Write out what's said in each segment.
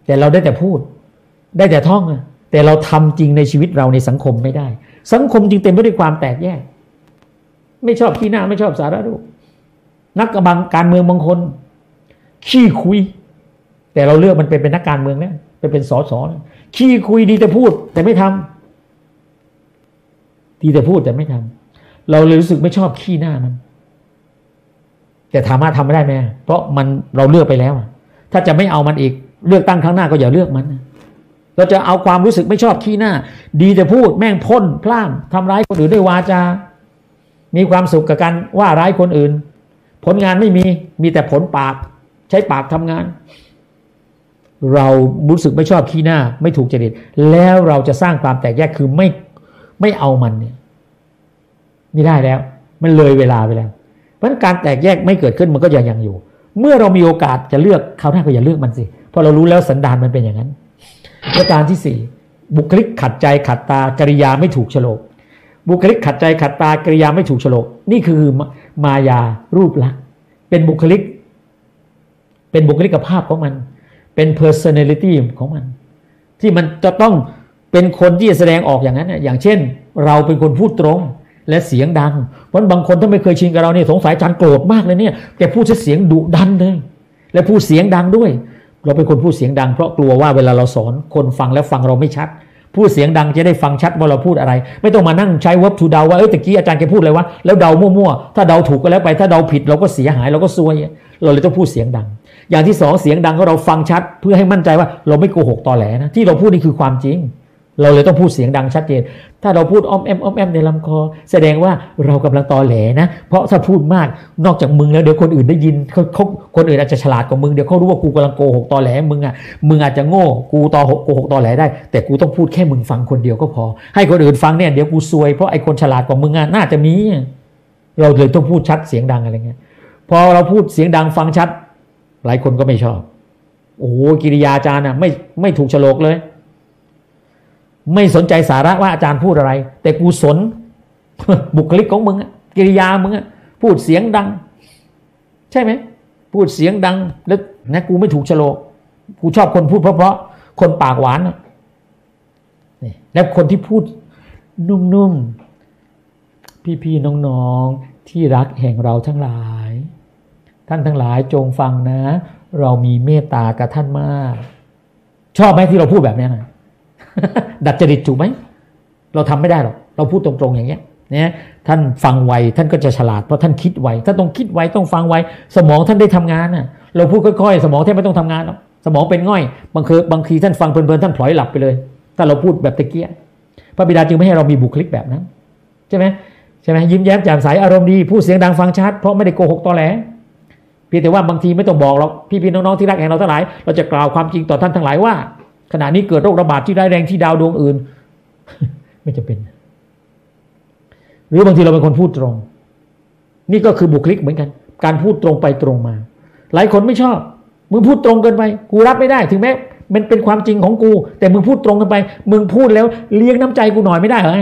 แต่เราได้แต่พูดได้แต่ท่องแต่เราทำจริงในชีวิตเราในสังคมไม่ได้สังคมจึงเต็มไปด้วยความแตกแยกไม่ชอบขี้หน้าไม่ชอบสาระรูปนักการเมืองบางคนขี้คุยแต่เราเลือกมันเป็นนักการเมืองเนี่ยเป็นสสขี้คุยดีแต่พูดแต่ไม่ทำดีแต่พูดแต่ไม่ทำเราเลยรู้สึกไม่ชอบขี้หน้ามันแต่ถามว่าทำไม่ได้ไหมเพราะมันเราเลือกไปแล้วถ้าจะไม่เอามันอีกเลือกตั้งครั้งหน้าก็อย่าเลือกมันเราจะเอาความรู้สึกไม่ชอบขี้หน้าดีแต่พูดแม่งพ่นพล่านทำร้ายคนอื่นด้วยวาจามีความสุขกับการว่าร้ายคนอื่นผลงานไม่มีแต่ผลปากใช้ปากทำงานเรารู้สึกไม่ชอบขี้หน้าไม่ถูกจริตแล้วเราจะสร้างความแตกแยกคือไม่เอามันเนี่ยไม่ได้แล้วมันเลยเวลาไปแล้วเพราะฉะนั้นการแตกแยกไม่เกิดขึ้นมันก็ยังอยู่เมื่อเรามีโอกาสจะเลือกคราวหน้าก็อย่าเลือกมันสิเพราะเรารู้แล้วสันดานมันเป็นอย่างนั้นประการที่ 4บุคลิกขัดใจขัดตากริยาไม่ถูกโฉลกบุคลิกขัดใจขัดตากริยาไม่ถูกโฉลกนี่คือมายารูปลักษณ์เป็นบุคลิกภาพของมันเป็น personality ของมันที่มันจะต้องเป็นคนที่จะแสดงออกอย่างนั้นอย่างเช่นเราเป็นคนพูดตรงและเสียงดังเพราะบางคนถ้าไม่เคยชินกับเราเนี่ยสงสัยอาจารย์โกรธมากเลยเนี่ยแกพูดเสียงดุดันเลยและพูดเสียงดังด้วยเราเป็นคนพูดเสียงดังเพราะกลัวว่าเวลาเราสอนคนฟังแล้วฟังเราไม่ชัดพูดเสียงดังจะได้ฟังชัดว่าเราพูดอะไรไม่ต้องมานั่งใช้ verb to เดาว่าตะกี้อาจารย์แกพูดอะไรวะแล้วเดามั่วๆถ้าเดาถูกก็แล้วไปถ้าเดาผิดเราก็เสียหายเราก็ซวยเราเลยต้องพูดเสียงดังอย่างที่2เสียงดังก็เราฟังชัดเพื่อให้มั่นใจว่าเราไม่โกหกตอแหลนะที่เราพูดนี่คือความจริงเราเลยต้องพูดเสียงดังชัดเจนถ้าเราพูดอ้อมแอมในลำคอแสดงว่าเรากำลังตอแหลนะเพราะถ้าพูดมากนอกจากมึงแล้วเดี๋ยวคนอื่นได้ยินเขาคนอื่นอาจจะฉลาดกว่ามึงเดี๋ยวเขารู้ว่ากูกำลังโกหกตอแหลมึงอาจจะโง่กูโกหกตอแหลได้แต่กูต้องพูดแค่มึงฟังคนเดียวก็พอให้คนอื่นฟังเนี่ยเดี๋ยวกูซวยเพราะไอ้คนฉลาดกว่ามึงน่าจะมีเราเลยต้องพูดชัดเสียงดังอะไรเงี้ยพอเราพูดเสียงดังฟังชัดหลายคนก็ไม่ชอบโอ้กิริยาอาจารย์ไม่ถูกโฉลกเลยไม่สนใจสาระว่าอาจารย์พูดอะไรแต่กูสน บุคลิกของมึงกิริยามึงพูดเสียงดังใช่ไหมพูดเสียงดังแล้วนะกูไม่ถูกโฉลกกูชอบคนพูดเพราะคนปากหวานนี่แล้วคนที่พูดนุ่มๆพี่ๆน้องๆที่รักแห่งเราทั้งหลายท่านทั้งหลายจงฟังนะเรามีเมตตากับท่านมากชอบไหมที่เราพูดแบบนี้นะดัดจริตถูกไหมเราทำไม่ได้หรอกเราพูดตรงๆอย่างเงี้ยนะท่านฟังไวท่านก็จะฉลาดเพราะท่านคิดไวท่านต้องคิดไวต้องฟังไวสมองท่านได้ทำงานน่ะเราพูดค่อยๆสมองท่านไม่ต้องทำงานหรอกสมองเป็นง่อยบางทีท่านฟังเพลินๆท่านพลอยหลับไปเลยถ้าเราพูดแบบตะเกียบพระบิดาจึงไม่ให้เรามีบุคลิกแบบนั้นใช่ไหมยิ้มแย้มแจ่มใสอารมณ์ดีพูดเสียงดังฟังชัดเพราะไม่ได้โกหกตอแหลเพียงแต่ว่าบางทีไม่ต้องบอกหรอกพี่ๆน้องๆที่รักแห่งเราทั้งหลายเราจะกล่าวความจริงต่อท่านทั้งหลายว่าขณะนี้เกิดโรคระบาดที่ร้ายแรงที่ดาวดวงอื่น ไม่จะเป็นหรือบางทีเราเป็นคนพูดตรงนี่ก็คือบุคลิกเหมือนกันการพูดตรงไปตรงมาหลายคนไม่ชอบมึงพูดตรงเกินไปกูรับไม่ได้ถึงแม้มันเป็นความจริงของกูแต่มึงพูดตรงกันไปมึงพูดแล้วเลี้ยงน้ำใจกูหน่อยไม่ได้เหร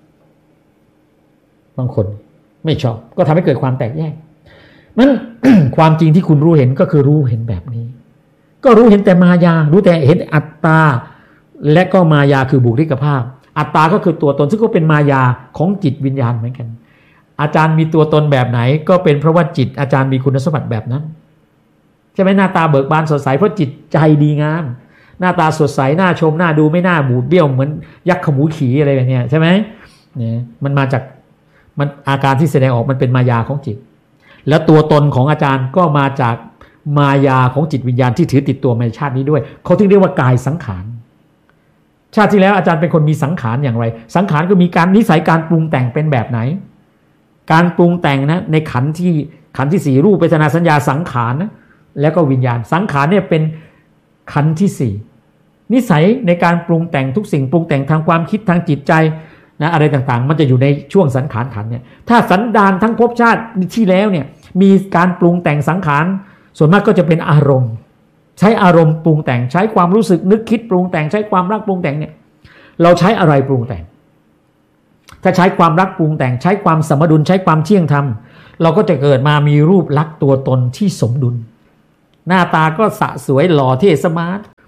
อบางคนไม่ชอบก็ทำให้เกิดความแตกแยกนั้น ความจริงที่คุณรู้เห็นก็คือรู้เห็นแบบนี้ก็รู้เห็นแต่มายารู้แต่เห็นอัตตาและก็มายาคือบุคลิกภาพอัตตาก็คือตัวตนซึ่งก็เป็นมายาของจิตวิญญาณเหมือนกันอาจารย์มีตัวตนแบบไหนก็เป็นเพราะว่าจิตอาจารย์มีคุณสมบัติแบบนั้นใช่ไหมหน้าตาเบิกบานสดใสเพราะจิตใจดีงามหน้าตาสดใสน่าชมน่าดูไม่น่าบูดเบี้ยวเหมือนยักษ์ขมูขี่อะไรแบบนี้ใช่ไหมเนี่ยมันมาจากมันอาการที่แสดงออกมันเป็นมายาของจิตแล้วตัวตนของอาจารย์ก็มาจากมายาของจิตวิญญาณที่ถือติดตัวในชาตินี้ด้วยเขาถึงเรียกว่ากายสังขารชาติที่แล้วอาจารย์เป็นคนมีสังขารอย่างไรสังขารก็มีการนิสัยการปรุงแต่งเป็นแบบไหนการปรุงแต่งนะในขันธ์ที่สี่รูปเวทนาสัญญาสังขารนะแล้วก็วิญญาณสังขารเนี่ยเป็นขันธ์ที่สี่นิสัยในการปรุงแต่งทุกสิ่งปรุงแต่งทางความคิดทางจิตใจนะอะไรต่างๆมันจะอยู่ในช่วงสังขารขันธ์เนี่ยถ้าสันดานทั้งภพชาติที่แล้วเนี่ยมีการปรุงแต่งสังขารส่วนมากก็จะเป็นอารมณ์ใช้อารมณ์ปรุงแต่งใช้ความรู้สึกนึกคิดปรุงแต่งใช้ความรักปรุงแต่งเนี่ยเราใช้อะไรปรุงแต่งถ้าใช้ความรักปรุงแต่งใช้ความสมดุลใช้ความเที่ยงธรรมเราก็จะเกิดมามีรูปลักษณ์ตัวตนที่สมดุลหน้าตาก็สะสวยหล่อเท่สมาร์ท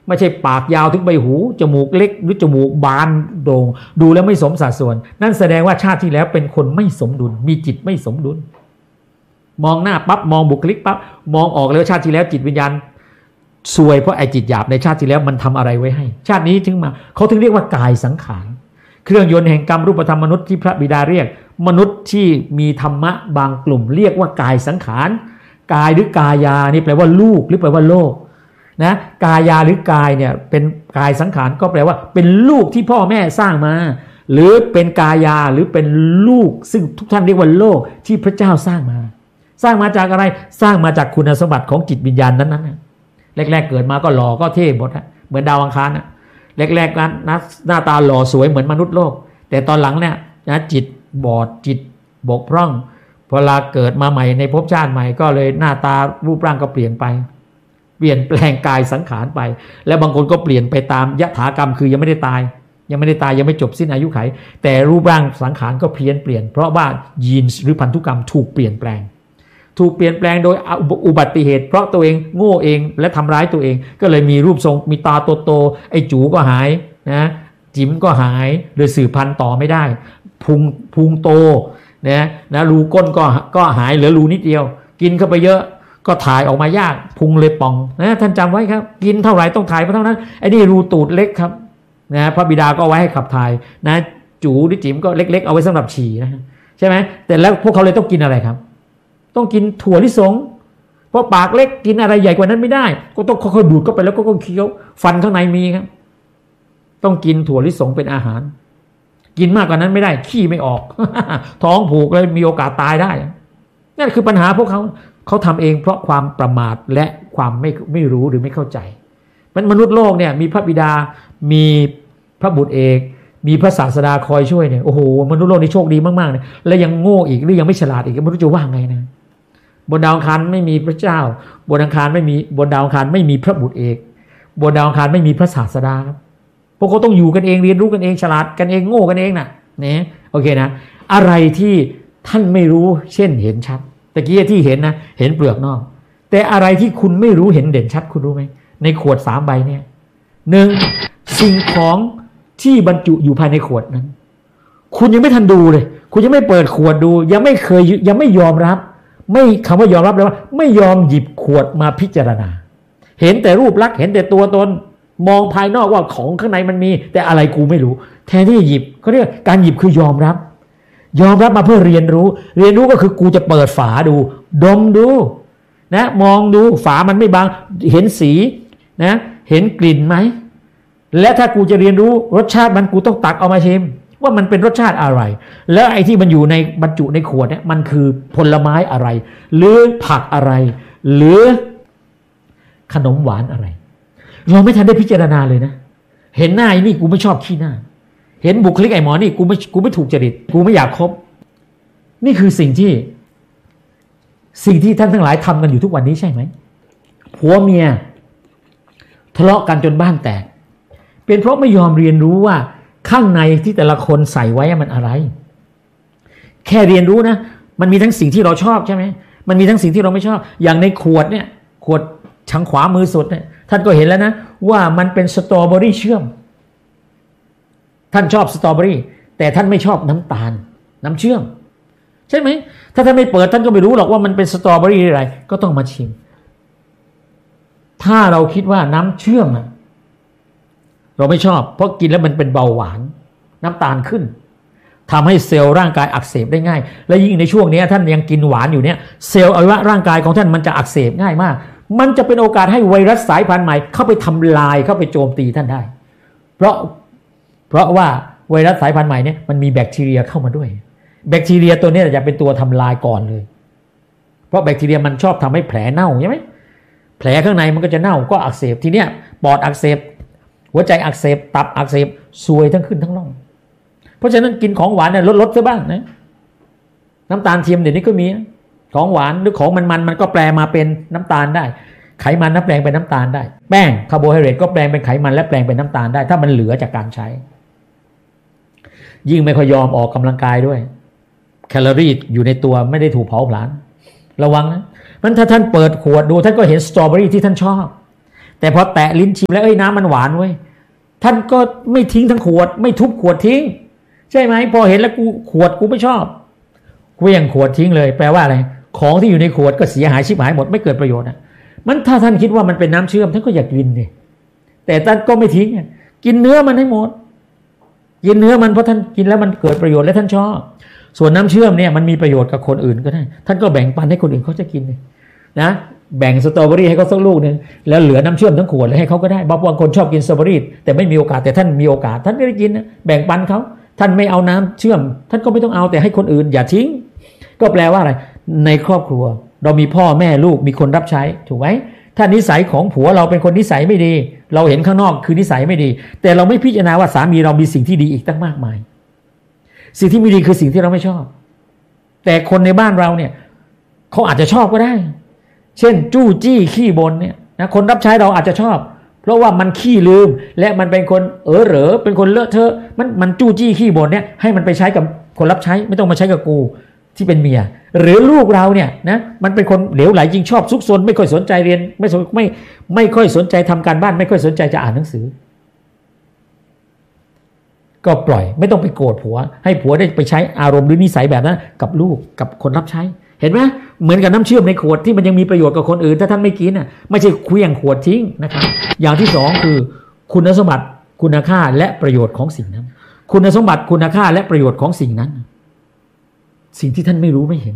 ไม่ใช่ปากยาวถึงใบหูจมูกเล็กหรือจมูกบานโด่งดูแล้วไม่สมสัดส่วนนั่นแสดงว่าชาติที่แล้วเป็นคนไม่สมดุลมีจิตไม่สมดุลมองหน้าปั๊บมองบุคลิกปั๊บมองออกเลยว่าชาติที่แล้วจิตวิญญาณซวยเพราะไอ้จิตหยาบในชาติที่แล้วมันทำอะไรไว้ให้ชาตินี้ถึงมาเขาถึงเรียกว่ากายสังขารเครื่องยนต์แห่งกรรมรูปธรรมมนุษย์ที่พระบิดาเรียกมนุษย์ที่มีธรรมะบางกลุ่มเรียกว่ากายสังขารกายหรือกายานี่แปลว่าลูกหรือแปลว่าโลกนะกายาหรือกายเนี่ยเป็นกายสังขารก็แปลว่าเป็นลูกที่พ่อแม่สร้างมาหรือเป็นกายาหรือเป็นลูกซึ่งทุกท่านเรียกว่าโลกที่พระเจ้าสร้างมาจากอะไรสร้างมาจากคุณสมบัติของจิตวิญญาณนั้นๆแรกๆเกิดมาก็หล่อก็เท่หมดเหมือนดาวอังคารนะแรกๆนั้นหน้าตาหล่อสวยเหมือนมนุษย์โลกแต่ตอนหลังเนี่ยนะจิตบอดจิตบกพร่องพอเกิดมาใหม่ในภพชาติใหม่ก็เลยหน้าตารูปร่างก็เปลี่ยนไปเปลี่ยนแปลงกายสังขารไปแล้วบางคนก็เปลี่ยนไปตามยถากรรมคือยังไม่ได้ตายยังไม่จบสิ้นอายุไขแต่รูปร่างสังขารก็เปลี่ยนเพราะว่ายีนหรือพันธุกรรมถูกเปลี่ยนแปลงโดยอุบัติเหตุเพราะตัวเองโง่เองและทำร้ายตัวเองก็เลยมีรูปทรงมีตาโตๆไอ้จูก็หายนะจิ๋มก็หายโดยสืบพันธุ์ต่อไม่ได้พุงโตนะรูก้นก็หายเหลือรูนิดเดียวกินเข้าไปเยอะก็ถ่ายออกมายากพุงเลยป่องนะท่านจำไว้ครับกินเท่าไหร่ต้องถ่ายเพราะเท่านั้นไอ้นี่รูตูดเล็กครับนะพระบิดาก็ไว้ให้ขับถ่ายนะจูหรือจิ๋มก็เล็กๆเอาไว้สำหรับฉี่นะใช่ไหมแต่แล้วพวกเขาเลยต้องกินอะไรครับต้องกินถั่วลิสงเพราะปากเล็กกินอะไรใหญ่กว่านั้นไม่ได้ก็ต้องค่อยๆดูดเข้าไปแล้วก็เคี้ยวฟันข้างในมีครับต้องกินถั่วลิสงเป็นอาหารกินมากกว่านั้นไม่ได้ขี้ไม่ออก ท้องผูกเลยมีโอกาสตายได้นั่นคือปัญหาพวกเขาทำเองเพราะความประมาทและความไม่รู้หรือไม่เข้าใจมนุษย์โลกเนี่ยมีพระบิดามีพระบุตรเอกมีพระศาสดาคอยช่วยเนี่ยโอ้โหมนุษย์โลกนี่โชคดีมากๆเลยและยังโง่อีกหรือยังไม่ฉลาดอีกไม่รู้จะว่าไงนะบนดาวอังคารไม่มีพระเจ้าบนดาวอังคารไม่มีพระบุตรเอกบนดาวอังคารไม่มีพระศาสดาครับพวกเขาต้องอยู่กันเองเรียนรู้กันเองฉลาดกันเองโง่กันเองน่ะเนี่ยโอเคนะอะไรที่ท่านไม่รู้เช่นเห็นชัดตะกี้ที่เห็นนะเห็นเปลือกนอกแต่อะไรที่คุณไม่รู้เห็นเด่นชัดคุณรู้ไหมในขวด3 ใบเนี่ย1สิ่งของที่บรรจุอยู่ภายในขวดนั้นคุณยังไม่ทันดูเลยคุณยังไม่เปิดขวดดูยังไม่ยอมรับไม่คำว่ายอมรับเลยว่าไม่ยอมหยิบขวดมาพิจารณาเห็นแต่รูปลักษณ์เห็นแต่ตัวตนมองภายนอกว่าของข้างในมันมีแต่อะไรกูไม่รู้แทนที่จะหยิบเขาเรียกการหยิบคือยอมรับมาเพื่อเรียนรู้ก็คือกูจะเปิดฝาดูดมดูนะมองดูฝามันไม่บางเห็นสีนะเห็นกลิ่นไหมและถ้ากูจะเรียนรู้รสชาติมันกูต้องตักเอามาชิมว่ามันเป็นรสชาติอะไรแล้วไอ้ที่มันอยู่ในบรรจุในขวดเนี่ยมันคือผลไม้อะไรหรือผักอะไรหรือขนมหวานอะไรเราไม่ทันได้พิจารณาเลยนะเห็นหน้าไอ้นี่กูไม่ชอบขี้หน้าเห็นบุคลิกไอ้หมอนี่กูไม่ถูกจริตกูไม่อยากคบนี่คือสิ่งที่ท่านทั้งหลายทำกันอยู่ทุกวันนี้ใช่ไหมผัวเมียทะเลาะกันจนบ้านแตกเป็นเพราะไม่ยอมเรียนรู้ว่าข้างในที่แต่ละคนใส่ไว้มันอะไรแค่เรียนรู้นะมันมีทั้งสิ่งที่เราชอบใช่ไหมมันมีทั้งสิ่งที่เราไม่ชอบอย่างในขวดเนี่ยขวดทางขวามือสุดเนี่ยท่านก็เห็นแล้วนะว่ามันเป็นสตรอเบอรี่เชื่อมท่านชอบสตรอเบอรี่แต่ท่านไม่ชอบน้ำตาลน้ำเชื่อมใช่ไหมถ้าท่านไม่เปิดท่านก็ไม่รู้หรอกว่ามันเป็นสตรอเบอรี่อะไรก็ต้องมาชิมถ้าเราคิดว่าน้ำเชื่อมเราไม่ชอบเพราะกินแล้วมันเป็นเบาหวานน้ำตาลขึ้นทำให้เซลล์ร่างกายอักเสบได้ง่ายและยิ่งในช่วงนี้ท่านยังกินหวานอยู่เนี่ยเซลล์อวัยวะร่างกายของท่านมันจะอักเสบง่ายมากมันจะเป็นโอกาสให้ไวรัสสายพันธุ์ใหม่เข้าไปทำลายเข้าไปโจมตีท่านได้เพราะว่าไวรัสสายพันธุ์ใหม่เนี่ยมันมีแบคทีเรียเข้ามาด้วยแบคทีเรียตัวนี้จะเป็นตัวทำลายก่อนเลยเพราะแบคทีเรียมันชอบทำให้แผลเน่าใช่ไหมแผลข้างในมันก็จะเน่าก็อักเสบทีเนี้ยปอดอักเสบหัวใจอักเสบตับอักเสบซวยทั้งขึ้นทั้งล่องเพราะฉะนั้นกินของหวานเนี่ยลดซะบ้างนะน้ำตาลเทียมเดี๋ยวนี้ก็มีของหวานหรือของมันก็แปลมาเป็นน้ำตาลได้ไขมันแปลงเป็นน้ำตาลได้แป้งคาร์โบไฮเดรตก็แปลงเป็นไขมันและแปลงเป็นน้ำตาลได้ถ้ามันเหลือจากการใช้ยิ่งไม่ค่อยยอมออกกำลังกายด้วยแคลอรี่อยู่ในตัวไม่ได้ถูกเผาผลาญระวังนะมันถ้าท่านเปิดขวดดูท่านก็เห็นสตรอเบอรี่ที่ท่านชอบแต่พอแตะลิ้นชิมแล้วน้ำมันหวานเว้ยท่านก็ไม่ทิ้งทั้งขวดไม่ทุบขวดทิ้งใช่ไหมพอเห็นแล้วขวดกูไม่ชอบกูยังขวดทิ้งเลยแปลว่าอะไรของที่อยู่ในขวดก็เสียหายชิบหายหมดไม่เกิดประโยชน์มันถ้าท่านคิดว่ามันเป็นน้ำเชื่อมท่านก็อยากกินดิแต่ท่านก็ไม่ทิ้งกินเนื้อมันให้หมดกินเนื้อมันเพราะท่านกินแล้วมันเกิดประโยชน์และท่านชอบส่วนน้ำเชื่อมเนี่ยมันมีประโยชน์กับคนอื่นก็ได้ท่านก็แบ่งปันให้คนอื่นเขาจะกินเลยนะแบ่งสตรอเบอรี่ให้เขาสักลูกนึงแล้วเหลือน้ำเชื่อมทั้งขวดเลยให้เขาก็ได้บางคนชอบกินสตรอเบอรี่แต่ไม่มีโอกาสแต่ท่านมีโอกาสท่านไม่ได้กินนะแบ่งปันเขาท่านไม่เอาน้ำเชื่อมท่านก็ไม่ต้องเอาแต่ให้คนอื่นอย่าทิ้งก็แปลว่าอะไรในครอบครัวเรามีพ่อแม่ลูกมีคนรับใช้ถูกไหมถ้านิสัยของผัวเราเป็นคนนิสัยไม่ดีเราเห็นข้างนอกคือนิสัยไม่ดีแต่เราไม่พิจารณาว่าสามีเรามีสิ่งที่ดีอีกตั้งมากมายสิ่งที่ไม่ดีคือสิ่งที่เราไม่ชอบแต่คนในบ้านเราเนี่ยเขาอาจจะชอบก็ได้เช่นจู้จี้ขี้บ่นเนี่ยนะคนรับใช้เราอาจจะชอบเพราะว่ามันขี้ลืมและมันเป็นคนเหรอเป็นคนเลอะเทอะมันจู้จี้ขี้บ่นเนี่ยให้มันไปใช้กับคนรับใช้ไม่ต้องมาใช้กับกูที่เป็นเมียหรือลูกเราเนี่ยนะมันเป็นคนเหลวไหลจริงชอบซุกซนไม่ค่อยสนใจเรียนไม่ค่อยสนใจทำการบ้านไม่ค่อยสนใจจะอ่านหนังสือก็ปล่อยไม่ต้องไปโกรธผัวให้ผัวได้ไปใช้อารมณ์หรือนิสัยแบบนั้นกับลูกกับคนรับใช้เห็นไหมเหมือนกับน้ำเชื่อมในขวดที่มันยังมีประโยชน์กับคนอื่นถ้าท่านไม่กินน่ะไม่ใช่เคลื่องขวดทิ้งนะครับอย่างที่สองคือคุณสมบัติคุณค่าและประโยชน์ของสิ่งนั้นคุณสมบัติคุณค่าและประโยชน์ของสิ่งนั้นสิ่งที่ท่านไม่รู้ไม่เห็น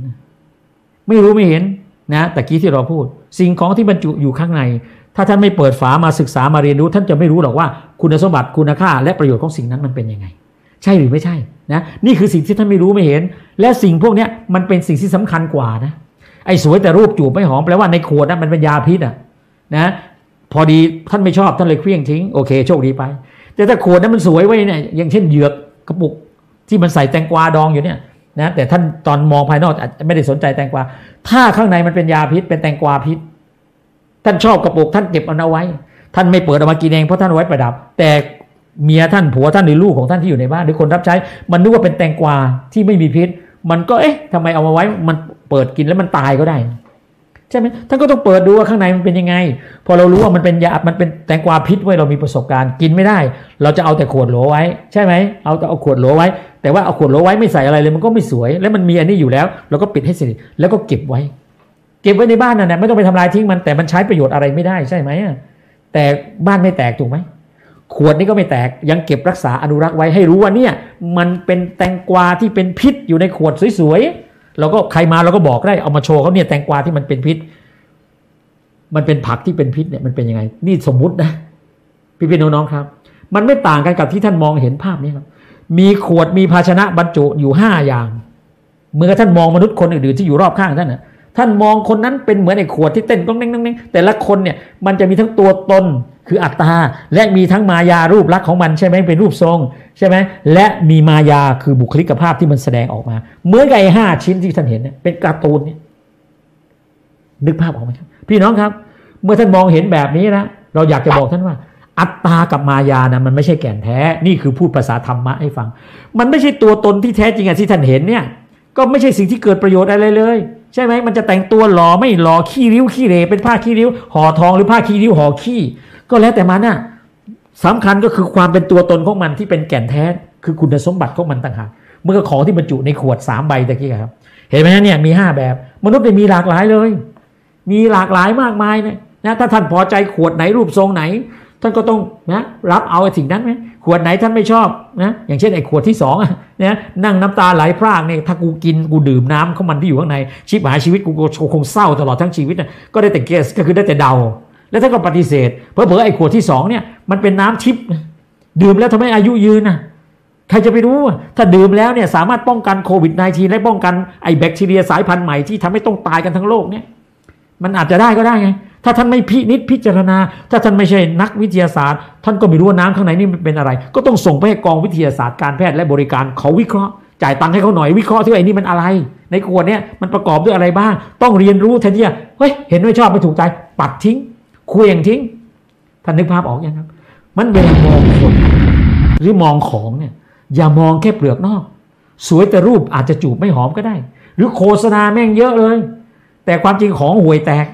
นะตะกี้ที่เราพูดสิ่งของที่บรรจุอยู่ข้างในถ้าท่านไม่เปิดฝามาศึกษามาเรียนรู้ท่านจะไม่รู้หรอกว่าคุณสมบัติคุณค่าและประโยชน์ของสิ่งนั้นมันเป็นยังไงใช่หรือไม่ใช่นะนี่คือสิ่งที่ท่านไม่รู้ไม่เห็นและสิ่งพวกนี้มันเป็นสิ่งที่สำคัญกว่านะไอ้สวยแต่รูปจูบไม่หอมแปลว่าในขวดนั้นมันเป็นยาพิษนะพอดีท่านไม่ชอบท่านเลยเคลี้ยงทิ้งโอเคโชคดีไปแต่ถ้าขวดนั้นมันสวยไว้เนี่ยอย่างเช่นเหยือกกระปุกที่มันใส่แตงกวาดองอยู่เนี่ยนะแต่ท่านตอนมองภายนอกอาจจะไม่ได้สนใจแตงกวาถ้าข้างในมันเป็นยาพิษเป็นแตงกวาพิษท่านชอบกระปุกท่านเก็บเอาไว้ท่านไม่เปิดออกมากินเองเพราะท่านไว้ประดับแต่เมียท่านผัวท่านหรือลูกของท่านที่อยู่ในบ้านหรือคนรับใช้มันนึกว่าเป็นแตงกวาที่ไม่มีพิษมันก็ทำไมเอามาไว้มันเปิดกินแล้วมันตายก็ได้ใช่ไหมท่านก็ต้องเปิดดูว่าข้างในมันเป็นยังไงพอเรารู้ว่ามันเป็นยามันเป็นแตงกวาพิษไว้เรามีประสบการณ์กินไม่ได้เราจะเอาแต่ขวดโหลไว้ใช่ไหมเอาขวดโหลไว้แต่ว่าเอาขวดโหลไว้ไม่ใส่อะไรเลยมันก็ไม่สวยแล้วมันมีอันนี้อยู่แล้วเราก็ปิดให้สนิทแล้วก็เก็บไว้ในบ้านนั่นแหละไม่ต้องไปทำลายทิ้งมันแต่มันใช้ประโยชน์อะไรไม่ได้ใช่ไหมแต่บ้านไม่แตกถูกไหมขวดนี้ก็ไม่แตกยังเก็บรักษาอนุรักษ์ไว้ให้รู้ว่าเนี่ยมันเป็นแตงกวาที่เป็นพิษอยู่ในขวดสวยๆเราก็ใครมาเราก็บอกได้เอามาโชว์เขาเนี่ยแตงกวาที่มันเป็นพิษมันเป็นผักที่เป็นพิษเนี่ยมันเป็นยังไงนี่สมมุตินะพี่ๆน้องๆครับมันไม่ต่างกันกับที่ท่านมองเห็นภาพนี้ครับมีขวดมีภาชนะบรรจุอยู่5อย่างเมื่อท่านมองมนุษย์คนอื่นๆที่อยู่รอบข้างท่านนะท่านมองคนนั้นเป็นเหมือนไอ้ขวดที่เต้นต้องเน่งๆแต่ละคนเนี่ยมันจะมีทั้งตัวตนคืออัตตาและมีทั้งมายารูปลักษณ์ของมันใช่ไหมเป็นรูปทรงใช่ไหมและมีมายาคือบุคลิกภาพที่มันแสดงออกมาเหมือนกับไอ้5ชิ้นที่ท่านเห็นเนี่ยเป็นการ์ตูนเนี่ยนึกภาพออกไหมครับพี่น้องครับเมื่อท่านมองเห็นแบบนี้นะเราอยากจะบอกท่านว่าอัตตากับมายานะมันไม่ใช่แก่นแท้นี่คือพูดภาษาธรรมะให้ฟังมันไม่ใช่ตัวตนที่แท้จริงที่ท่านเห็นเนี่ยก็ไม่ใช่สิ่งที่เกิดประโยชน์อะไรเลยใช่ไหมมันจะแต่งตัวหล่อไม่หล่อขี้ริ้วขี้เหร่เป็นผ้าขี้ริ้วห่อทองหรือผ้าขี้ริ้วห่อขี้ก็แล้วแต่มันน่ะสำคัญก็คือความเป็นตัวตนของมันที่เป็นแก่นแท้คือคุณสมบัติของมันต่างหากเมื่อของที่บรรจุในขวด3ใบตะกี้ครับเห็นไหมเนี่ยมี5แบบมนุษย์มีหลากหลายเลยมีหลากหลายมากมายนะถ้าท่านพอใจขวดไหนรูปทรงไหนท่านก็ต้องนะรับเอาสิ่งนั้นไหมขวดไหนท่านไม่ชอบนะอย่างเช่นไอ้ขวดที่2นะนั่งน้ำตาไหลพรากเนี่ยถ้ากูกินกูดื่มน้ำของมันที่อยู่ข้างในชิบหายชีวิตกูคงเศร้าตลอดทั้งชีวิตนะก็ได้แต่เกสก็คือได้แต่เดาแล้วท่านก็ปฏิเสธเพราะไอ้ขวดที่2เนี่ยมันเป็นน้ำทิพย์ดื่มแล้วทำให้อายุยืนนะใครจะไปรู้ถ้าดื่มแล้วเนี่ยสามารถป้องกันโควิด -19 และป้องกันไอ้แบคทีเรียสายพันธุ์ใหม่ที่ทำให้ต้องตายกันทั้งโลกเนี่ยมันอาจจะได้ก็ได้ไงถ้าท่านไม่พิจารณาถ้าท่านไม่ใช่นักวิทยาศาสตร์ท่านก็ไม่รู้ว่าน้ำข้างในนี่มันเป็นอะไรก็ต้องส่งไปให้กองวิทยาศาสตร์การแพทย์และบริการเขาวิเคราะห์จ่ายตังค์ให้เขาหน่อยวิเคราะห์ที่ไอ้นี่มันอะไรในขวดเนี่ยมันประกอบด้วยอะไรบ้างต้องเรียนรู้แทนที่จะเฮ้ยเห็นไม่ชอบไม่ถูกใจปัดทิ้งเคลื่องทิ้งท่านนึกภาพออกยังครับมันเวลามองคนหรือมองของเนี่ยอย่ามองแค่เปลือกนอกสวยแต่รูปอาจจะจูบไม่หอมก็ได้หรือโฆษณาแม่งเยอะเลยแต่ความจริงของห่วยแตก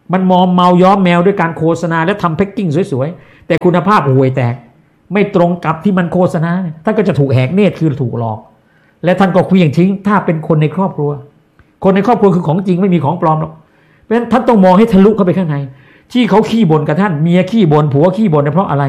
มันมอมเมาย้อมแมวด้วยการโฆษณาและทำแพ็คกิ้งสวยๆแต่คุณภาพห่วยแตกไม่ตรงกับที่มันโฆษณาท่านก็จะถูกแหกเนตรคือถูกหลอกและท่านก็เคลื่อนทิ้งถ้าเป็นคนในครอบครัวคนในครอบครัวคือของจริงไม่มีของปลอมหรอกเพราะฉะนั้นท่านต้องมองให้ทะลุเข้าไปข้างในที่เขาขี้บ่นกับท่านเมียขี้บ่นผัวขี้บ่นเพราะอะไร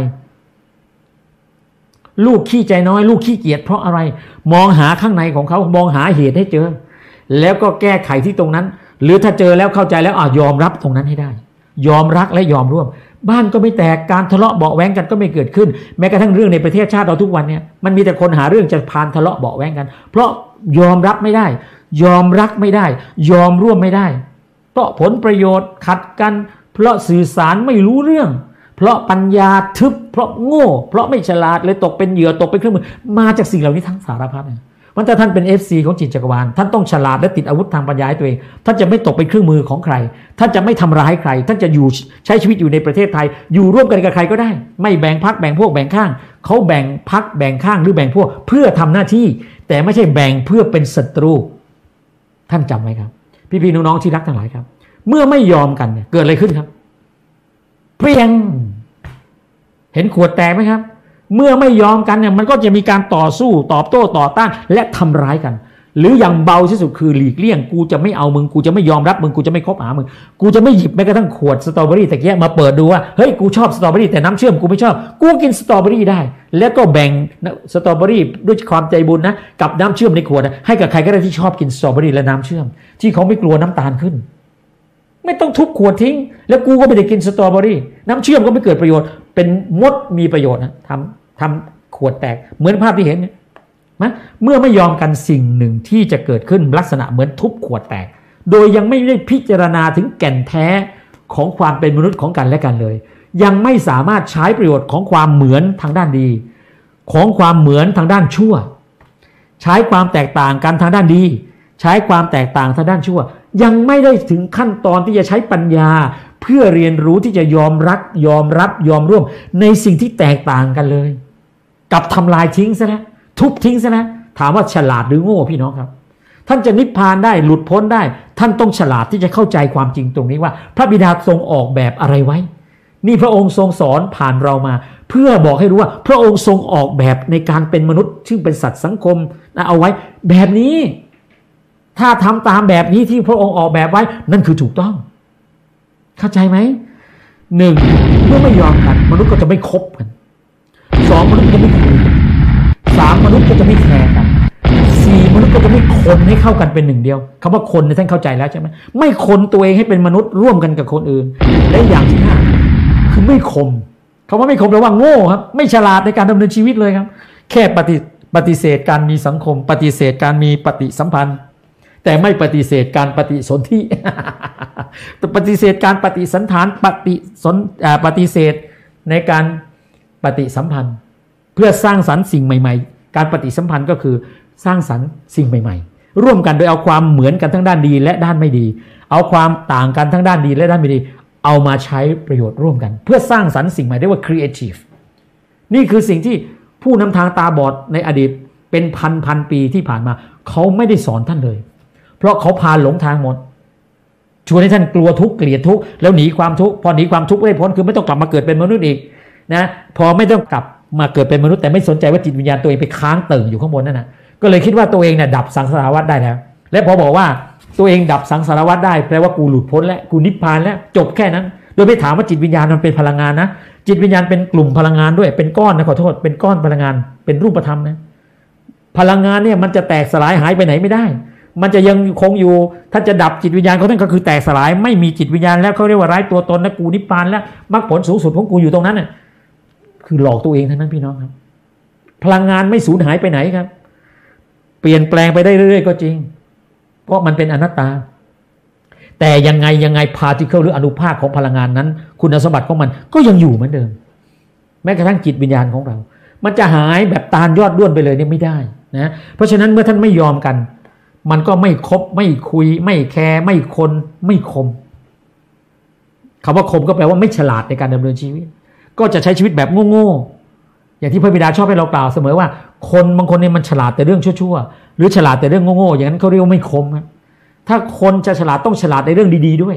ลูกขี้ใจน้อยลูกขี้เกียจเพราะอะไรมองหาข้างในของเขามองหาเหตุให้เจอแล้วก็แก้ไขที่ตรงนั้นหรือถ้าเจอแล้วเข้าใจแล้วยอมรับตรงนั้นให้ได้ยอมรักและยอมร่วมบ้านก็ไม่แตกการทะเลาะเบาะแว้งกันก็ไม่เกิดขึ้นแม้กระทั่งเรื่องในประเทศชาติเราทุกวันเนี่ยมันมีแต่คนหาเรื่องจะพานทะเลาะเบาะแว้งกันเพราะยอมรับไม่ได้ยอมรักไม่ได้ยอมร่วมไม่ได้เพราะผลประโยชน์ขัดกันเพราะสื่อสารไม่รู้เรื่องเพราะปัญญาทึบเพราะโง่เพราะไม่ฉลาดเลยตกเป็นเหยื่อตกเป็นเครื่องมือมาจากสิ่งเหล่านี้ทั้งสารพัดเนี่ยมันถ้าท่านเป็น FC ของจิตจักรวาลท่านต้องฉลาดและติดอาวุธทางปัญญาให้ตัวเองท่านจะไม่ตกเป็นเครื่องมือของใครท่านจะไม่ทำร้ายใครท่านจะอยู่ใช้ชีวิตอยู่ในประเทศไทยอยู่ร่วมกันกับใครก็ได้ไม่แบ่งพรรคแบ่งพวกแบ่งข้างเขาแบ่งพรรคแบ่งข้างหรือแบ่งพวกเพื่อทำหน้าที่แต่ไม่ใช่แบ่งเพื่อเป็นศัตรูท่านจำไว้ครับพี่ๆน้องๆที่รักทั้งหลายครับเมื่อไม่ยอมกันเนี่ยเกิดอะไรขึ้นครับเปรี้ยงเห็นขวดแตกไหมครับเมื่อไม่ยอมกันเนี่ยมันก็จะมีการต่อสู้ตอบโต้ต่อต้านและทำร้ายกันหรืออย่างเบาที่สุดคือหลีกเลี่ยงกูจะไม่เอามึงกูจะไม่ยอมรับมึงกูจะไม่คบหามึงกูจะไม่หยิบแม้กระทั่งขวดสตรอเบอรี่ตะเกียบมาเปิดดูว่าเฮ้ยกูชอบสตรอเบอรี่แต่น้ำเชื่อมกูไม่ชอบกูกินสตรอเบอรี่ได้แล้วก็แบ่งสตรอเบอรี่ด้วยความใจบุญนะกับน้ำเชื่อมในขวดให้กับใครก็ได้ที่ชอบกินสตรอเบอรี่และน้ำเชื่อมที่เขาไม่กลัวน้ำตาลขึ้นไม่ต้องทุบขวดทิ้งแล้วกูก็ไม่ได้กินสตรอเบอรี่น้ำเชื่อมก็ไม่เกิดประโยชน์เป็นมดมีประโยชน์นะทำขวดแตกเหมือนภาพที่เห็นเนี่ยนะเมื่อไม่ยอมกันสิ่งหนึ่งที่จะเกิดขึ้นลักษณะเหมือนทุบขวดแตกโดยยังไม่ได้พิจารณาถึงแก่นแท้ของความเป็นมนุษย์ของกันและกันเลยยังไม่สามารถใช้ประโยชน์ของความเหมือนทางด้านดีของความเหมือนทางด้านชั่วใช้ความแตกต่างกันทางด้านดีใช้ความแตกต่างทางด้านชั่วยังไม่ได้ถึงขั้นตอนที่จะใช้ปัญญาเพื่อเรียนรู้ที่จะยอมรักยอมรับยอมร่วมในสิ่งที่แตกต่างกันเลยกับทำลายทิ้งซะนะทุบทิ้งซะนะถามว่าฉลาดหรือโง่พี่น้องครับท่านจะนิพพานได้หลุดพ้นได้ท่านต้องฉลาดที่จะเข้าใจความจริงตรงนี้ว่าพระบิดาทรงออกแบบอะไรไว้นี่พระองค์ทรงสอนผ่านเรามาเพื่อบอกให้รู้ว่าพระองค์ทรงออกแบบในการเป็นมนุษย์ซึ่งเป็นสัตว์สังคมนะเอาไว้แบบนี้ถ้าทำตามแบบนี้ที่พระองค์ออกแบบไว้นั่นคือถูกต้องเข้าใจไหมหนึ่งเมื่อไม่ยอมกันมนุษย์ก็จะไม่คบกันสองมนุษย์ก็ไม่คุยกันสามมนุษย์ก็จะไม่แคร์กันสี่มนุษย์ก็จะไม่คนให้เข้ากันเป็นหนึ่งเดียวคำว่าคนเนี่ยท่านเข้าใจแล้วใช่ไหมไม่คนตัวเองให้เป็นมนุษย์ร่วมกันกับคนอื่นและอย่างที่ห้าคือไม่คมคำว่าไม่คมแปลว่าโง่ครับไม่ฉลาดในการดำเนินชีวิตเลยครับแค่ปฏิเสธการมีสังคมปฏิเสธการมีปฏิสัมพันธ์แต่ไม่ปฏิเสธการปฏิสนธิปฏิเสธการปฏิสันฐานปฏิเสธในการปฏิสัมพันธ์เพื่อสร้างสรรค์สิ่งใหม่ๆการปฏิสัมพันธ์ก็คือสร้างสรรค์สิ่งใหม่ๆร่วมกันโดยเอาความเหมือนกันทั้งด้านดีและด้านไม่ดีเอาความต่างกันทั้งด้านดีและด้านไม่ดีเอามาใช้ประโยชน์ร่วมกันเพื่อสร้างสรรค์สิ่งใหม่เรียกว่า creative นี่คือสิ่งที่ผู้นำทางตาบอดในอดีตเป็นพันปีที่ผ่านมาเขาไม่ได้สอนท่านเลยเพราะเขาพาหลงทางหมดชวนให้ท่านกลัวทุกข์เกลียดทุกข์แล้วหนีความทุกข์พอหนีความทุกข์ไม่พ้นคือไม่ต้องกลับมาเกิดเป็นมนุษย์อีกนะพอไม่ต้องกลับมาเกิดเป็นมนุษย์แต่ไม่สนใจว่าจิตวิญญาณตัวเองไปค้างเติ่งอยู่ข้างบนนั่นนะก็เลยคิดว่าตัวเองเนี่ยดับสังสารวัฏได้แล้วและพอบอกว่าตัวเองดับสังสารวัฏได้แปลว่ากูหลุดพ้นแล้วกูนิพพานแล้วจบแค่นั้นโดยไม่ถามว่าจิตวิญญาณมันเป็นพลังงานนะจิตวิญญาณเป็นกลุ่มพลังงานด้วยเป็นก้อนนะขอโทษเป็นก้อนพลังงานเป็นรูปธรรมนะพลังงานเนี่ยมันจะแตกสลายหายไปไหนไม่ได้มันจะยังคงอยู่ถ้าจะดับจิตวิญญาณเขาท่านก็คือแตกสลายไม่มีจิตวิญญาณแล้วเขาเรียกว่าไร้ตัวตนนะกูนิพพานแล้วมรรคผลสูงสุดของกูอยู่ตรงนั้นน่ะคือหลอกตัวเองทั้งนั้นพี่น้องครับพลังงานไม่สูญหายไปไหนครับเปลี่ยนแปลงไปได้เรื่อยๆก็จริงเพราะมันเป็นอนัตตาแต่ยังไงพาร์ติเคิลหรืออนุภาคของพลังงานนั้นคุณสมบัติของมันก็ยังอยู่เหมือนเดิมแม้กระทั่งจิตวิญญาณของเรามันจะหายแบบตาลยอดด้วนไปเลยเนี่ยไม่ได้นะเพราะฉะนั้นเมื่อท่านไม่ยอมกันมันก็ไม่คบไม่คุยไม่แคร์ไม่คนไม่คมคำว่าคมก็แปลว่าไม่ฉลาดในการดำเนินชีวิตก็จะใช้ชีวิตแบบโง่ๆอย่างที่พระบิดาชอบให้เรากล่าวเสมอว่าคนบางคนเนี่ยมันฉลาดแต่เรื่องชั่วๆหรือฉลาดแต่เรื่องโง่ๆอย่างนั้นเขาเรียกว่าไม่คมครับถ้าคนจะฉลาดต้องฉลาดในเรื่องดีๆด้วย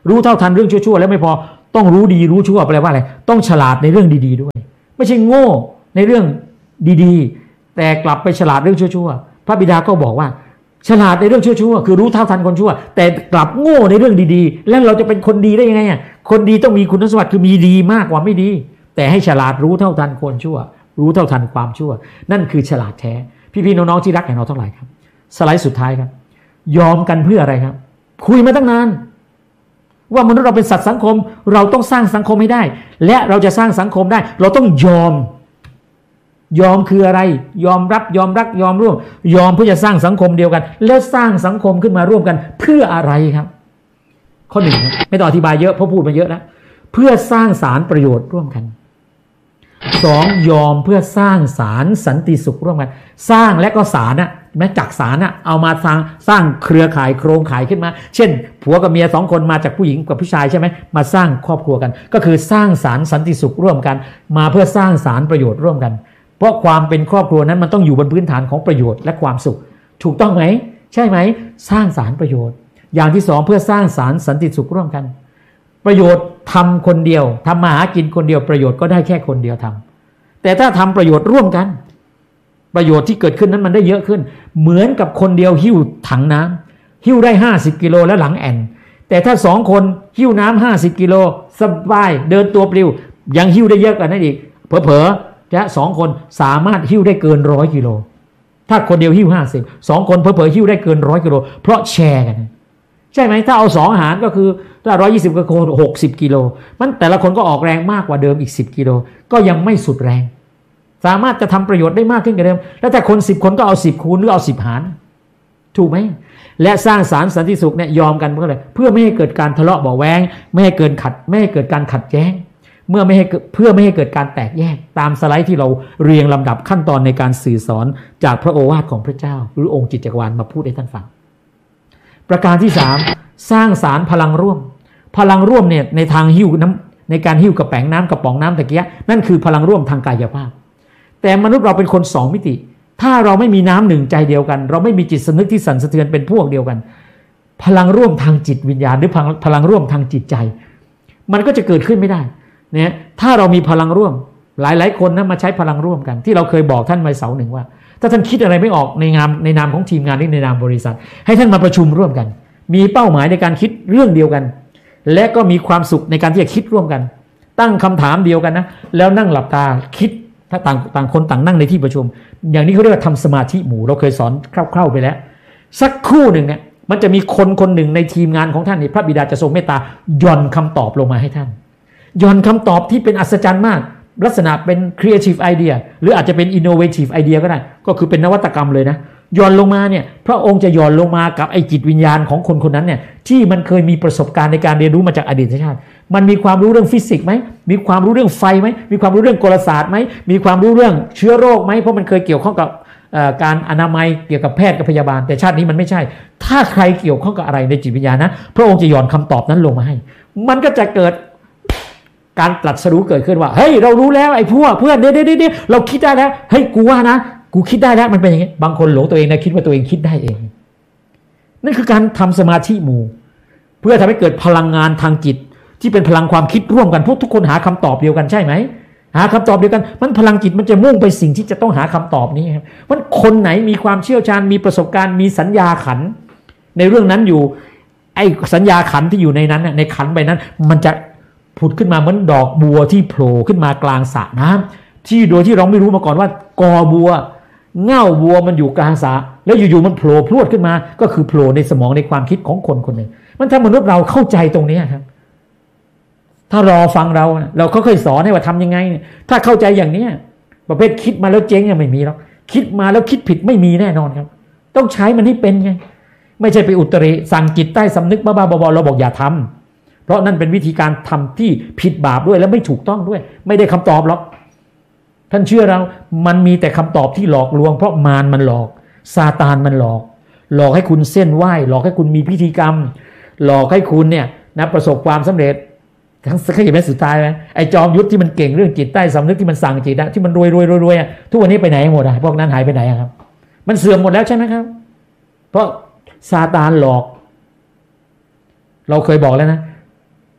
รู้เท่าทันเรื่องชั่วๆแล้วไม่พอต้องรู้ดีรู้ชั่วแปลว่าอะไรต้องฉลาดในเรื่องดีๆด้วยไม่ใช่โง่ในเรื่องดีๆแต่กลับไปฉลาดเรื่องชั่วๆพระบิดาก็บอกว่าฉลาดในเรื่องชั่วๆคือรู้เท่าทันคนชั่วแต่กลับโง่ในเรื่องดีๆแล้วเราจะเป็นคนดีได้ยังไงอ่ะคนดีต้องมีคุณสมบัติคือมีดีมากกว่าไม่ดีแต่ให้ฉลาดรู้เท่าทันคนชั่วรู้เท่าทันความชั่วนั่นคือฉลาดแท้พี่ๆน้องๆที่รักแห่งเราทั้งหลายครับสไลด์สุดท้ายครับยอมกันเพื่ออะไรครับคุยมาตั้งนานว่ามนุษย์เราเป็นสัตว์สังคมเราต้องสร้างสังคมให้ได้และเราจะสร้างสังคมได้เราต้องยอมคืออะไรยอมรับยอมรักยอมร่วมยอมเพื่อจะสร้างสังคมเดียวกันแล้วสร้างสังคมขึ้นมาร่วมกันเพื่ออะไรครับข้อหนึ่งไม่ต้องอธิบายเยอะเพราะพูดมาเยอะแล้วเพื่อสร้างสารประโยชน์ร่วมกันสองยอมเพื่อสร้างสารสันติสุขร่วมกันสร้างและก็สารน่ะแม้จักสารน่ะเอามาสร้างเครือข่ายโครงข่ายขึ้นมาเช่นผัวกับเมีย2คนมาจากผู้หญิงกับผู้ชายใช่ไหมมาสร้างครอบครัวกันก็คือสร้างสารสันติสุขร่วมกันมาเพื่อสร้างสารประโยชน์ร่วมกันเพราะความเป็นครอบครัวนั้นมันต้องอยู่บนพื้นฐานของประโยชน์และความสุขถูกต้องไหมใช่ไหมสร้างสารประโยชน์อย่างที่สองเพื่อสร้างสารสันติสุขร่วมกันประโยชน์ทำคนเดียวทำมาหากินคนเดียวประโยชน์ก็ได้แค่คนเดียวทำแต่ถ้าทำประโยชน์ร่วมกันประโยชน์ที่เกิดขึ้นนั้นมันได้เยอะขึ้นเหมือนกับคนเดียวหิ้วถังน้ำหิ้วได้50 กิโลแล้วหลังแอนแต่ถ้า2คนหิ้วน้ำ50 กิโลสบายเดินตัวปลิวยังหิ้วได้เยอะกว่านั้นอีกเผลอๆจะ2คนสามารถหิ้วได้เกิน100 กิโลถ้าคนเดียวหิ้ว50 2คนเผลอๆหิ้วได้เกิน100 กิโลเพราะแชร์กันใช่ไหมถ้าเอา2หารก็คือถ้า120ก็คือ60 กิโลมันแต่ละคนก็ออกแรงมากกว่าเดิมอีก10 กิโลก็ยังไม่สุดแรงสามารถจะทำประโยชน์ได้มากขึ้นกว่าเดิมแล้วแต่คน10 คนก็เอา10 คูณหรือเอา10 หารถูกไหมและสร้างสารสันติสุขเนี่ยยอมกันเพื่ออะไรเพื่อไม่ให้เกิดการทะเลาะเบาะแว้งไม่ให้เกิดการขัดแย้งเพื่อไม่ให้เกิดการแตกแยกตามสไลด์ที่เราเรียงลำดับขั้นตอนในการสื่อสอนจากพระโอวาทของพระเจ้าหรือองค์จิตจักรวาลมาพูดให้ท่านฟังประการที่3สร้างสารพลังร่วมเนี่ยในทางหิ้วน้ำในการหิ้วกระป๋องน้ำตะเกียนั่นคือพลังร่วมทางกายภาพแต่มนุษย์เราเป็นคน2 มิติถ้าเราไม่มีน้ำหนึ่งใจเดียวกันเราไม่มีจิตสำนึกที่สั่นสะเทือนเป็นพวกเดียวกันพลังร่วมทางจิตวิญญาณหรือพลังร่วมทางจิตใจมันก็จะเกิดขึ้นไม่ได้เนี่ยถ้าเรามีพลังร่วมหลายคนนะมาใช้พลังร่วมกันที่เราเคยบอกท่านไว้เสาร์หนึ่งว่าถ้าท่านคิดอะไรไม่ออกในนามของทีมงานหรือในนามบริษัทให้ท่านมาประชุมร่วมกันมีเป้าหมายในการคิดเรื่องเดียวกันและก็มีความสุขในการที่จะคิดร่วมกันตั้งคำถามเดียวกันนะแล้วนั่งหลับตาคิดถ้าต่างคนต่างนั่งในที่ประชุมอย่างนี้เขาเรียกว่าทำสมาธิหมู่เราเคยสอนคร่าวๆไปแล้วสักครู่หนึ่งเนี่ยมันจะมีคนหนึ่งในทีมงานของท่านนี่พระบิดาจะทรงเมตตาย่อนคำตอบลงมาให้ท่านย่อนคำตอบที่เป็นอัศจรรย์มากลักษณะเป็น creative idea หรืออาจจะเป็น innovative idea ก็ได้ก็คือเป็นนวัตกรรมเลยนะย่อนลงมาเนี่ยพระองค์จะย่อนลงมากับไอ้จิตวิญญาณของคนนั้นเนี่ยที่มันเคยมีประสบการณ์ในการเรียนรู้มาจากอดีตชาติมันมีความรู้เรื่องฟิสิกส์ไหมมีความรู้เรื่องไฟไหมมีความรู้เรื่องกลศาสตร์ไหมมีความรู้เรื่องเชื้อโรคไหมเพราะมันเคยเกี่ยวข้องกับการอนามัยเกี่ยวกับแพทย์กับพยาบาลแต่ชาตินี้มันไม่ใช่ถ้าใครเกี่ยวข้องกับอะไรในจิตวิญญาณนะพระองค์จะย่อนคำตอบนั้นลงมาให้มันก็จะเกิดการตรัสรู้เกิดขึ้นว่าเฮ้ยเรารู้แล้วไอ้พวกเพื่อนเดี๋ยวเราคิดได้แล้วเฮ้ยกูว่านะกูคิดได้แล้วมันเป็นอย่างนี้บางคนหลงตัวเองนะคิดว่าตัวเองคิดได้เองนั่นคือการทำสมาธิหมู่เพื่อทำให้เกิดพลังงานทางจิตที่เป็นพลังความคิดร่วมกันพวกทุกคนหาคำตอบเดียวกันใช่ไหมหาคำตอบเดียวกันมันพลังจิตมันจะมุ่งไปสิ่งที่จะต้องหาคำตอบนี้ครับมันคนไหนมีความเชี่ยวชาญมีประสบการณ์มีสัญญาขันในเรื่องนั้นอยู่ไอ้สัญญาขันที่อยู่ในนั้นในขันใบนั้นมันจะผุดขึ้นมาเหมือนดอกบัวที่โผล่ขึ้นมากลางสระน้ำที่โดยที่เราไม่รู้มาก่อนว่ากอบัวเง่าบัวมันอยู่กลางสระแล้วอยู่ๆมันโผล่พรวดขึ้นมาก็คือโผล่ในสมองในความคิดของคนคนหนึ่งมันทำมนุษย์เราเข้าใจตรงนี้ครับถ้ารอฟังเราค่อยๆสอนให้ว่าทำยังไงถ้าเข้าใจอย่างนี้ประเภทคิดมาแล้วเจ๊งยังไม่มีหรอกคิดมาแล้วคิดผิดไม่มีแน่นอนครับต้องใช้มันให้เป็นไงไม่ใช่ไปอุตริสั่งจิตใต้สำนึกบ้าๆบอๆเราบอกอย่าทำเพราะนั่นเป็นวิธีการทำที่ผิดบาปด้วยและไม่ถูกต้องด้วยไม่ได้คำตอบหรอกท่านเชื่อเรามันมีแต่คำตอบที่หลอกลวงเพราะมารมันหลอกซาตานมันหลอกให้คุณเส้นไหว้หลอกให้คุณมีพิธีกรรมหลอกให้คุณเนี่ยนะประสบความสำเร็จทั้งเคยเห็นไหมสุดท้ายไหมไอ้จอมยุทธที่มันเก่งเรื่องจิตใต้สำนึกที่มันสั่งจิตที่มันรวยทุกวันนี้ไปไหนหมดพวกนั้นหายไปไหนครับมันเสื่อมหมดแล้วใช่ไหมครับเพราะซาตานหลอกเราเคยบอกแล้วนะ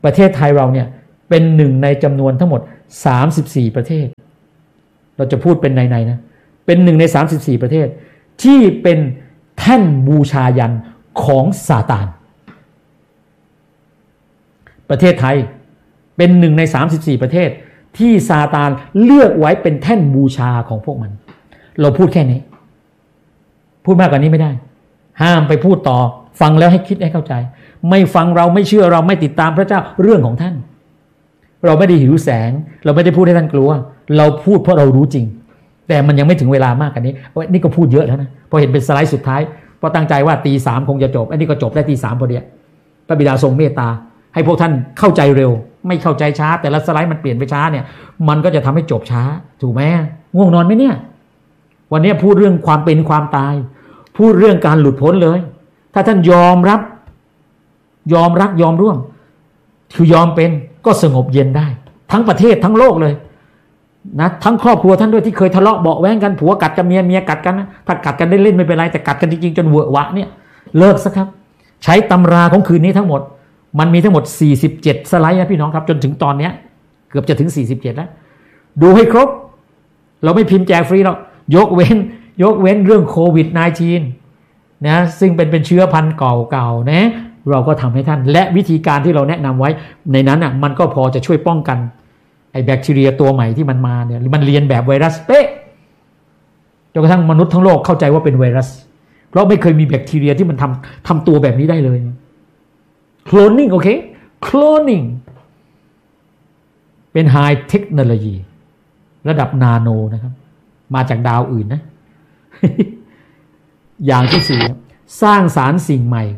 ประเทศไทยเราเนี่ยเป็นหนึ่งในจำนวนทั้งหมด34ประเทศเราจะพูดเป็นในนะเป็นหนึ่งใน34ประเทศที่เป็นแท่นบูชายันของซาตานประเทศไทยเป็นหนึ่งใน34ประเทศที่ซาตานเลือกไว้เป็นแท่นบูชาของพวกมันเราพูดแค่นี้พูดมากกว่านี้ไม่ได้ห้ามไปพูดต่อฟังแล้วให้คิดให้เข้าใจไม่ฟังเราไม่เชื่อเราไม่ติดตามพระเจ้าเรื่องของท่านเราไม่ได้หิวแสงเราไม่ได้พูดให้ท่านกลัวเราพูดเพราะเรารู้จริงแต่มันยังไม่ถึงเวลามากกว่านี้นี่ก็พูดเยอะแล้วนะพอเห็นเป็นสไลด์สุดท้ายพอตั้งใจว่าตี 3คงจะจบอันนี้ก็จบได้ตี 3พอดีพระบิดาทรงเมตตาให้พวกท่านเข้าใจเร็วไม่เข้าใจช้าแต่ละสไลด์มันเปลี่ยนไปช้าเนี่ยมันก็จะทำให้จบช้าถูกไหมง่วงนอนไหมเนี่ยวันนี้พูดเรื่องความเป็นความตายพูดเรื่องการหลุดพ้นเลยถ้าท่านยอมรับยอมรักยอมร่วมคือยอมเป็นก็สงบเย็นได้ทั้งประเทศทั้งโลกเลยนะทั้งครอบครัวท่านด้วยที่เคยทะเลาะเบาะแว้งกันผัวกัดกันเมียกัดกันนะถ้ากัดกันได้เล่นไม่เป็นไรแต่กัดกันจริงๆจนเวอะหวะเนี่ยเลิกซะครับใช้ตำราของคืนนี้ทั้งหมดมันมีทั้งหมด47สไลด์นะพี่น้องครับจนถึงตอนเนี้ยเกือบจะถึง47แล้วดูให้ครบเราไม่พิมพ์แจกฟรีหรอกยกเว้นเรื่องโควิด -19 นะซึ่งเป็นเชื้อพันธุ์เก่าๆนะเราก็ทำให้ท่านและวิธีการที่เราแนะนำไว้ในนั้นอ่ะมันก็พอจะช่วยป้องกันไอ้แบคทีเรียตัวใหม่ที่มันมาเนี่ยมันเรียนแบบไวรัสเป๊ะจนกระทั่งมนุษย์ทั้งโลกเข้าใจว่าเป็นไวรัสเพราะไม่เคยมีแบคทีเรียที่มันทำตัวแบบนี้ได้เลยโคลนนิ่งโอเคโคลนนิ่งเป็นไฮเทคโนโลยีระดับนาโนนะครับมาจากดาวอื่นนะ อย่างที่ 4สร้างสารรค์สิ่งใหม่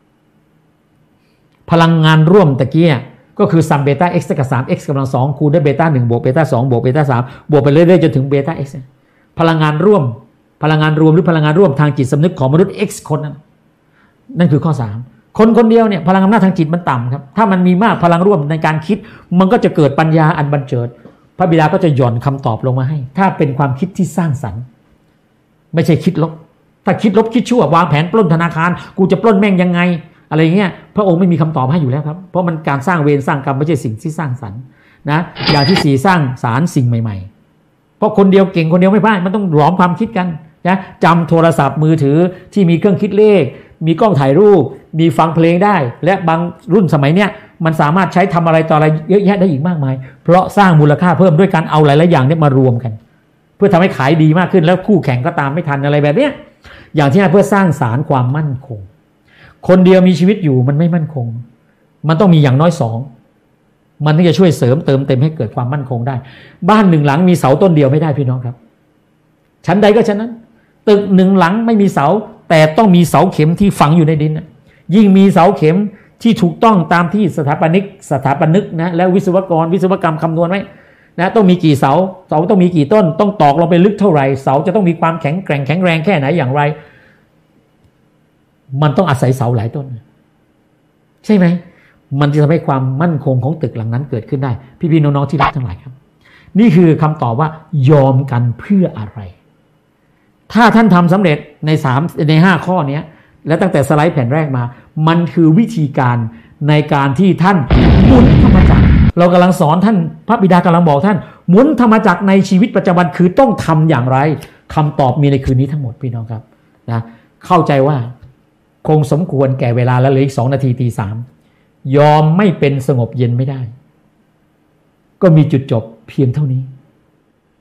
พลังงานร่วมตะกี้ก็คือซัมเบต้า x เท่ากับ 3x กำลัง 2คูณด้วยเบต้า 1บวกเบต้า 2บวกเบต้า 3บวกไปเรื่อยๆจนถึงเบต้า x พลังงานร่วมพลังงานรวมหรือพลังงานร่วมทางจิตสำนึกของมนุษย์ x คนนั่นคือข้อ3คนเดียวเนี่ยพลังอำนาจทางจิตมันต่ำครับถ้ามันมีมากพลังร่วมในการคิดมันก็จะเกิดปัญญาอันบันเจิดพระบิดาก็จะหย่อนคำตอบลงมาให้ถ้าเป็นความคิดที่สร้างสรรค์ไม่ใช่คิดลบถ้าคิดลบคิดชั่ววางแผนปล้นธนาคารกูจะปล้นแม่งยังไงอะไรเงี้ยพระองค์ไม่มีคำตอบให้อยู่แล้วครับเพราะมันการสร้างเวรสร้างกรรมไม่ใช่สิ่งที่สร้างสรรค์นะอย่างที่4สร้างสารสิ่งใหม่ๆเพราะคนเดียวเก่งคนเดียวไม่พลาดมันต้องหลอมความคิดกันนะจำโทรศัพท์มือถือที่มีเครื่องคิดเลขมีกล้องถ่ายรูปมีฟังเพลงได้และบางรุ่นสมัยเนี้ยมันสามารถใช้ทำอะไรต่ออะไรเยอะแยะได้อีกมากมายเพราะสร้างมูลค่าเพิ่มด้วยการเอาหลายๆอย่างเนี่ยมารวมกันเพื่อทำให้ขายดีมากขึ้นแล้วคู่แข่งก็ตามไม่ทันอะไรแบบเนี้ยอย่างที่เพื่อสร้างสารความมั่นคงคนเดียวมีชีวิตอยู่มันไม่มั่นคงมันต้องมีอย่างน้อย2มันถึงจะช่วยเสริมเติมเต็มให้เกิดความมั่นคงได้บ้าน1หลังมีเสาต้นเดียวไม่ได้พี่น้องครับชั้นใดก็ชั้นนั้นตึก1หลังไม่มีเสาแต่ต้องมีเสาเข็มที่ฝังอยู่ในดินยิ่งมีเสาเข็มที่ถูกต้องตามที่สถาปนิกนะและวิศวกรวิศวกรรมคำนวณไว้นะต้องมีกี่เสาต้องมีกี่ต้นต้องตอกลงไปลึกเท่าไหร่เสาจะต้องมีความแข็งแรงแค่ไหนอย่างไรมันต้องอาศัยเสาหลายต้นใช่ไหมมันจะทำให้ความมั่นคงของตึกหลังนั้นเกิดขึ้นได้พี่ๆน้องๆที่รักทั้งหลายครับนี่คือคำตอบว่ายอมกันเพื่ออะไรถ้าท่านทำสำเร็จใน5ข้อนี้และตั้งแต่สไลด์แผ่นแรกมามันคือวิธีการในการที่ท่านหมุนธรรมจักรเรากำลังสอนท่านพระบิดากำลังบอกท่านหมุนธรรมจักรในชีวิตประจำวันคือต้องทำอย่างไรคำตอบมีในคืนนี้ทั้งหมดพี่น้องครับนะเข้าใจว่าคงสมควรแก่เวลาแล้วเหลืออีก2นาทีตี 3ยอมไม่เป็นสงบเย็นไม่ได้ก็มีจุดจบเพียงเท่านี้